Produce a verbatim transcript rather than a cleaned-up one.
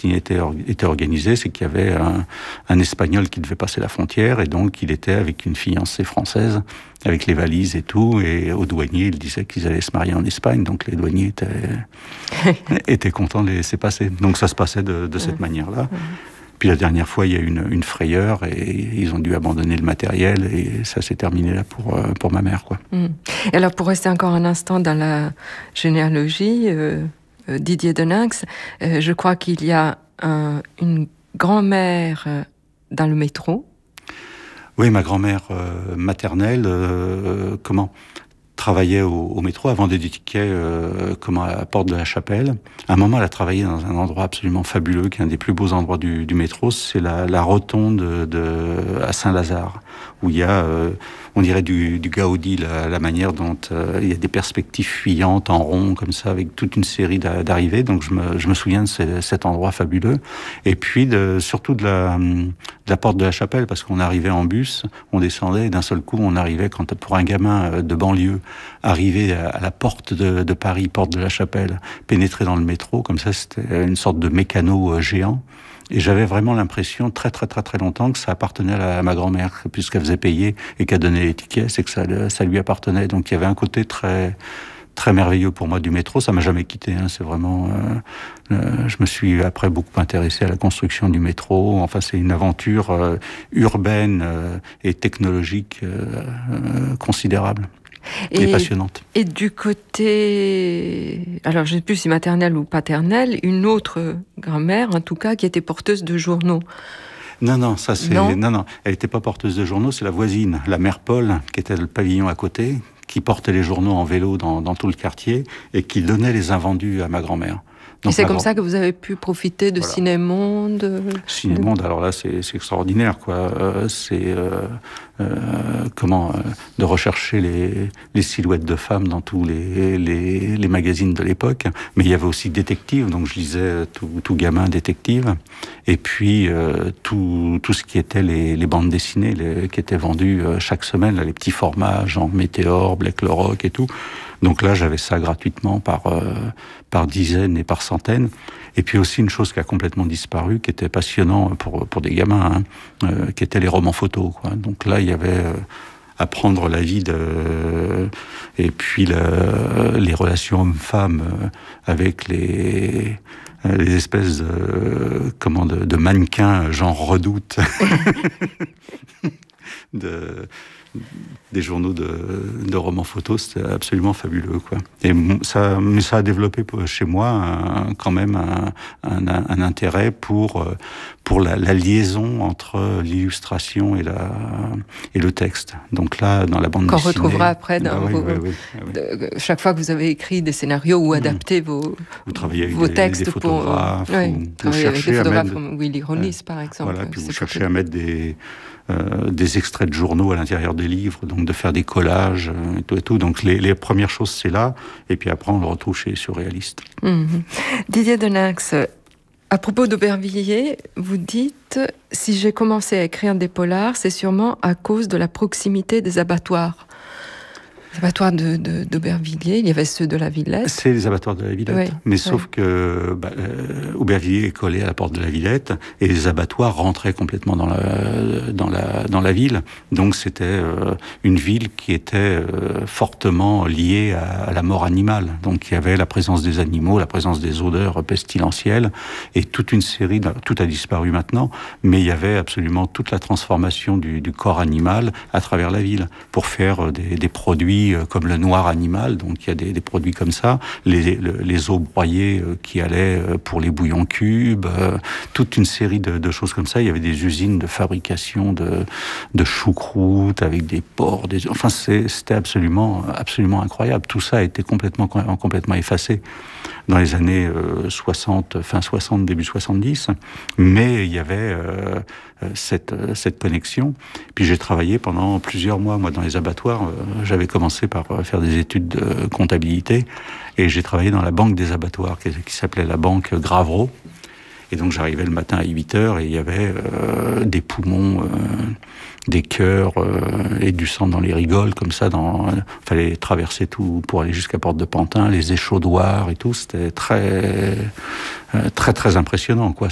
clandestinité était, était organisée, c'est qu'il y avait un, un Espagnol qui devait passer la frontière, et donc il était avec une fiancée française, avec les valises et tout, et aux douaniers, il disait qu'ils allaient se marier en Espagne, donc les douaniers étaient, étaient contents de les laisser passer. Donc ça se passait de, de cette manière-là. Puis la dernière fois, il y a eu une, une frayeur et ils ont dû abandonner le matériel et ça s'est terminé là pour, pour ma mère, quoi. Mmh. Et alors, pour rester encore un instant dans la généalogie, euh, euh, Didier Deninx, euh, je crois qu'il y a un, une grand-mère euh, dans le métro. Oui, ma grand-mère euh, maternelle, euh, comment travaillait au, au métro, elle vendait des tickets euh, comme à la porte de la Chapelle. À un moment, elle a travaillé dans un endroit absolument fabuleux, qui est un des plus beaux endroits du, du métro, c'est la, la rotonde de, à Saint-Lazare, où il y a, euh, on dirait du, du Gaudi, la, la manière dont euh, il y a des perspectives fuyantes en rond, comme ça, avec toute une série d'arrivées. Donc je me, je me souviens de ce, cet endroit fabuleux. Et puis de, surtout de la, de la porte de la Chapelle, parce qu'on arrivait en bus, on descendait, et d'un seul coup, on arrivait, quand pour un gamin de banlieue, arriver à la porte de, de Paris, porte de la Chapelle, pénétrer dans le métro, comme ça, c'était une sorte de mécano géant. Et j'avais vraiment l'impression, très très très très longtemps, que ça appartenait à ma grand-mère, puisqu'elle faisait payer et qu'elle donnait les tickets, c'est que ça, ça lui appartenait. Donc il y avait un côté très très merveilleux pour moi du métro. Ça m'a jamais quitté, hein. C'est vraiment... Euh, euh, je me suis après beaucoup intéressé à la construction du métro. Enfin, c'est une aventure euh, urbaine euh, et technologique euh, euh, considérable. Et, et passionnante. Et du côté, alors je ne sais plus si maternelle ou paternelle, une autre grand-mère, en tout cas, qui était porteuse de journaux. Non, non, ça c'est... Non, non, non. Elle n'était pas porteuse de journaux, c'est la voisine, la mère Paul, qui était le pavillon à côté, qui portait les journaux en vélo dans, dans tout le quartier et qui donnait les invendus à ma grand-mère. Donc, et c'est comme grand... ça que vous avez pu profiter de voilà. Ciné-Monde. Ciné-Monde, alors là, c'est, c'est extraordinaire, quoi. Euh, c'est euh, euh, comment euh, de rechercher les, les silhouettes de femmes dans tous les, les, les magazines de l'époque. Mais il y avait aussi Détective, donc je lisais tout, tout gamin Détective. Et puis euh, tout, tout ce qui était les, les bandes dessinées, les, qui étaient vendues euh, chaque semaine, là, les petits formats, genre Météor, Black le Rock et tout. Donc là, j'avais ça gratuitement par euh, par dizaines et par centaines. Et puis aussi une chose qui a complètement disparu, qui était passionnant pour pour des gamins, hein, euh, qui étaient les romans photos, quoi. Donc là, il y avait euh, apprendre la vie de et puis le, les relations hommes-femmes euh, avec les les espèces de comment de, de mannequins genre Redoute. de des journaux de, de romans photos, c'était absolument fabuleux, quoi. Et ça, mais ça a développé chez moi un, quand même un, un, un intérêt pour pour la, la liaison entre l'illustration et la et le texte. Donc là, dans la bande qu'on dessinée, retrouvera après dans bah, vos, oui, oui, oui, oui. De, chaque fois que vous avez écrit des scénarios ou adapté mmh. vos vous travaillez avec vos des, textes des photographes, pour, ou, oui, vous cherchez avec des photographes mettre, comme Willy Ronis, euh, par exemple. Voilà, puis vous cherchez à mettre des Euh, des extraits de journaux à l'intérieur des livres, donc de faire des collages euh, et tout et tout. Donc les, les premières choses, c'est là, et puis après on le retrouve chez les surréalistes. Mmh. Didier Deninx, à propos d'Aubervilliers, vous dites « Si j'ai commencé à écrire des polars, c'est sûrement à cause de la proximité des abattoirs ». Les abattoirs de, de, d'Aubervilliers, il y avait ceux de la Villette. C'est les abattoirs de la Villette, oui, mais sauf oui. que bah, euh, Aubervilliers est collé à la porte de la Villette et les abattoirs rentraient complètement dans la dans la dans la ville. Donc c'était euh, une ville qui était euh, fortement liée à, à la mort animale. Donc il y avait la présence des animaux, la présence des odeurs pestilentielles et toute une série. De, tout a disparu maintenant, mais il y avait absolument toute la transformation du, du corps animal à travers la ville pour faire des, des produits comme le noir animal, donc il y a des, des produits comme ça, les, les, les os broyés qui allaient pour les bouillons cubes, euh, toute une série de, de choses comme ça. Il y avait des usines de fabrication de, de choucroute avec des porcs, des... enfin c'est, c'était absolument, absolument incroyable. Tout ça a été complètement, complètement effacé dans les années euh, soixante, fin soixante, début soixante-dix, mais il y avait euh, cette, cette connexion. Puis j'ai travaillé pendant plusieurs mois, moi, dans les abattoirs. Euh, j'avais commencé par faire des études de comptabilité, et j'ai travaillé dans la banque des abattoirs, qui, qui s'appelait la banque Gravreau. Et donc j'arrivais le matin à huit heures, et il y avait euh, des poumons, euh, des cœurs euh, et du sang dans les rigoles, comme ça. Dans, euh, fallait traverser tout pour aller jusqu'à Porte de Pantin, les échaudoirs et tout. C'était très, euh, très, très impressionnant, quoi.